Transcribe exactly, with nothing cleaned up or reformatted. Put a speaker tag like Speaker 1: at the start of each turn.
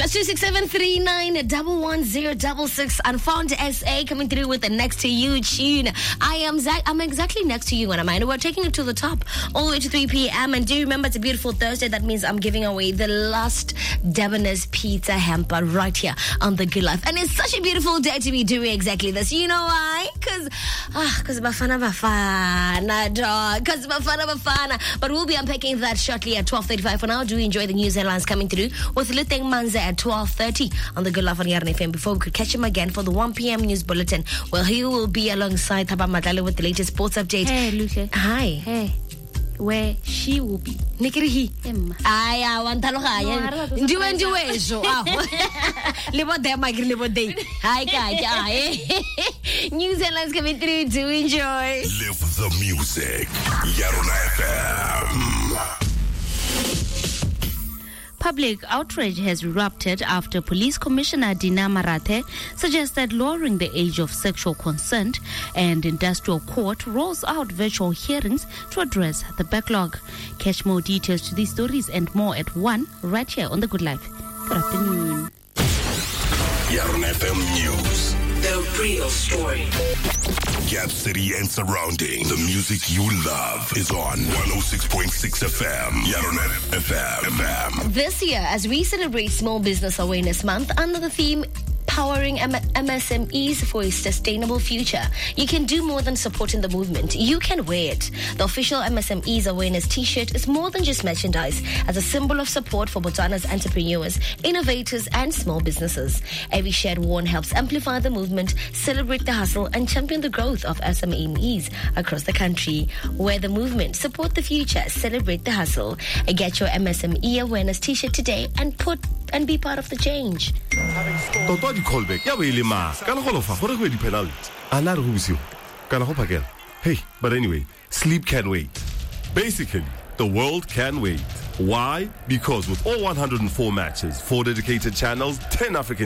Speaker 1: Plus two six seven three nine double one zero double six. Unfound S A coming through with the next to you tune. I am za- I'm exactly next to you, and I'm we're taking it to the top all the way to three p.m. And do remember, it's a beautiful Thursday. That means I'm giving away the last Debonairs pizza hamper right here on The Good Life, and it's such a beautiful day to be doing exactly this. You know why? Because ah, because Bafana Bafana dog. Because Bafana Bafana. But we'll be unpacking that shortly at twelve thirty-five. For now, do enjoy the news headlines coming through with Luteng Manza at twelve thirty on The Good Life on Yarn F M. Before we could catch him again for the one p.m. news bulletin, well, he will be alongside Thaba Madale with the latest sports update.
Speaker 2: Hey, Luke.
Speaker 1: Hi.
Speaker 2: Hey. Where she will be.
Speaker 1: Nikirihi. Aya, wantalogaya. Ndiwe ndiwe so. Libo de magri libo de. Hi guys. News headlines coming through. Do enjoy.
Speaker 3: Live the music. Yarona F M.
Speaker 2: Public outrage has erupted after Police Commissioner Dina Marate suggested lowering the age of sexual consent, and Industrial Court rolls out virtual hearings to address the backlog. Catch more details to these stories and more at one right here on The Good Life. Good afternoon.
Speaker 3: Yarona F M News.
Speaker 4: The real story.
Speaker 3: Gap City and surrounding. The music you love is on one oh six point six F M. Yarona F M.
Speaker 1: This year, as we celebrate Small Business Awareness Month under the theme Powering M- MSMEs for a Sustainable Future, you can do more than supporting the movement. You can wear it. The official M S M Es Awareness T-shirt is more than just merchandise, as a symbol of support for Botswana's entrepreneurs, innovators, and small businesses. Every shirt worn helps amplify the movement, celebrate the hustle, and champion the growth of S M Es across the country. Wear the movement, support the future, celebrate the hustle. Get your M S M E Awareness T-shirt today and put and be part of the change.
Speaker 5: Toto di callback ya be ile ma kana go lofa gore go di penalty ana re go busio kana go phakela. Hey, but anyway, sleep can wait. Basically, the world can wait. Why? Because with all one hundred four matches, four dedicated channels, ten African